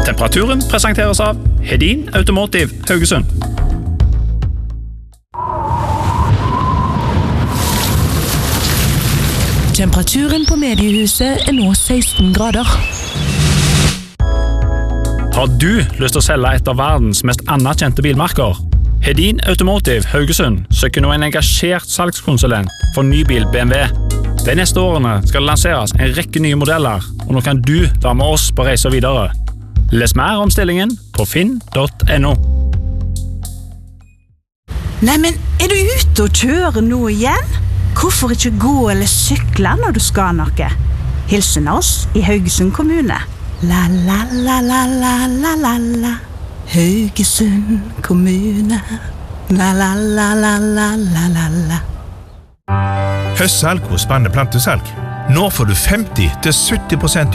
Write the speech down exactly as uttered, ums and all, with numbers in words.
Temperaturen presenteres av Hedin Automotive Haugesund. Temperaturen på mediehuset er nå seksten grader. Har du lyst til å selge et av verdens mest anerkjente bilmerker? Hedin Automotive Haugesund søker nå en engasjert salgskonsulent for nybil B M W. De neste årene skal det lanseres en rekke nye modeller, og nå kan du være med oss på reise videre. Les mer om stillingen på finn punktum no. Nei, men er du ute og kjører nå igjen? Hvorfor ikke gå eller sykle når du skal noe? Hilsen oss i Haugesund kommune. La la la la la la la la Haugesund kommune. La la la la la la la la. Høstsalg hos Spanne Plantesalg. Nå får du femti til sytti prosent